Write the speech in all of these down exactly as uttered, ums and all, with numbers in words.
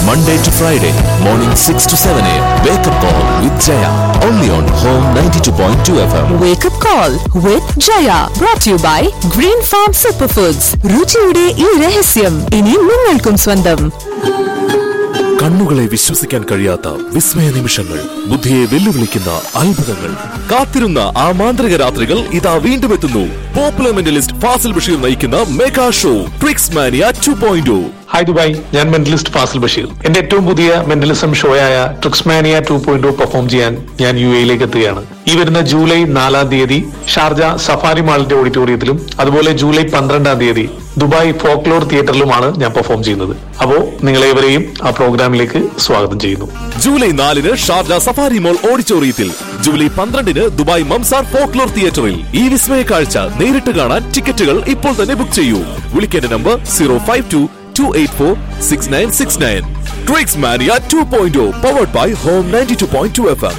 Monday to Friday, morning six to seven a.m. Wake up call with Jaya. Only on Home ninety-two point two F M. Wake up call with Jaya. Brought to you by Green Farm Superfoods. രുചിയുടെ ഈ രഹസ്യം ഇനി നിങ്ങൾക്കും സ്വന്തം. കണ്ണുകളെ വിശ്വസിക്കാൻ കഴിയാത്ത വിസ്മയ നിമിഷങ്ങൾ, ബുദ്ധിയെ വെല്ലുവിളിക്കുന്ന അത്ഭുതങ്ങൾ, കാത്തിരുന്ന ആ മാന്ത്രിക രാത്രികൾ ഇതാ വീണ്ടും എത്തുന്നു. പോപ്പുലർ മെന്റലിസ്റ്റ് ഫാസിൽ ബഷീർ നയിക്കുന്ന mega show tricks മാനിയ two point O. Hi Dubai, ഞാൻ മെന്റലിസ്റ്റ് ഫാസിൽ ബഷീർ. എന്റെ ഏറ്റവും പുതിയ mentalism ഷോയായ Tricksmania two point O perform ചെയ്യാൻ ഞാൻ യു എയിലേക്ക് എത്തുകയാണ്. ഈ വരുന്ന ജൂലൈ നാലാം തീയതി ഷാർജ സഫാരി മാളിന്റെ ഓഡിറ്റോറിയത്തിലും അതുപോലെ ജൂലൈ പന്ത്രണ്ടാം തീയതി ദുബായ് ഫോക്ലോർ തിയേറ്ററിലുമാണ് ഞാൻ പെർഫോം ചെയ്യുന്നത്. അപ്പോ നിങ്ങളേവരെയും ആ പ്രോഗ്രാമിലേക്ക് സ്വാഗതം ചെയ്യുന്നു. ജൂലൈ നാലിന് ഷാർജ സഫാരി മോൾ ഓഡിറ്റോറിയത്തിൽ, ജൂലൈ പന്ത്രണ്ടിന് ദുബായ് മംസാർ ഫോക്ലോർ തിയേറ്ററിൽ. ഈ വിസ്മയ കാഴ്ച നേരിട്ട് കാണാൻ ടിക്കറ്റുകൾ ഇപ്പോൾ തന്നെ ബുക്ക് ചെയ്യൂ. വിളിക്കേണ്ട number zero five to to eight four six nine six nine. Tricks മാനിയ two point O powered by whom ninety two point two F M.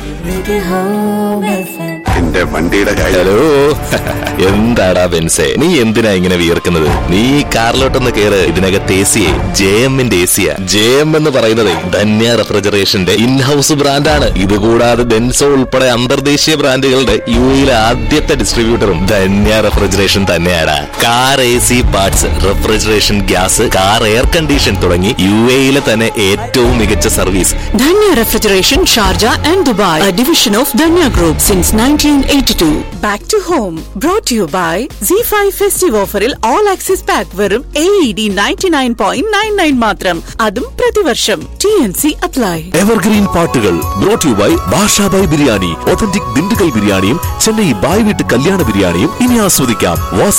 എന്റെ വണ്ടിയുടെ ഹലോ, എന്താടാ ബെൻസേ, നീ എന്തിനാ ഇങ്ങനെ വിയർക്കുന്നത്? നീ കാറിലോട്ടൊന്ന് കേറ്. ഇതിനകത്ത് എ സിയെ ജെ എമ്മിന്റെ എ സിയാ. ജെ എം എന്ന് പറയുന്നത് ധന്യ റെഫ്രിജറേഷന്റെ ഇൻഹൌസ് ബ്രാൻഡാണ്. ഇതുകൂടാതെ ഡെൻസോ ഉൾപ്പെടെ അന്തർദേശീയ ബ്രാൻഡുകളുടെ യു എയിലെ ആദ്യത്തെ ഡിസ്ട്രിബ്യൂട്ടറും ധന്യ റെഫ്രിജറേഷൻ തന്നെയാണ്. Car A C parts, refrigeration, gas, car air condition തുടങ്ങി യു എയിലെ തന്നെ ഏറ്റവും മികച്ച service. Dhanya refrigeration Sharjah and Dubai, a division of Dhanya Group since nineteen eighty-two. Back to home brought to you by Z five Festive Offeril All Access Pack വെറും A E D ninety-nine point nine nine മാത്രം, അതും പ്രതിവർഷം. T N C apply. Evergreen പാട്ടുകൾ brought you by Basha Bhai biryani. Authentic Dindigul ബിരിയാണിയും Chennai bye വീട്ട് കല്യാണ ബിരിയാണിയും ഇനി ആസ്വദിക്കാം വാസ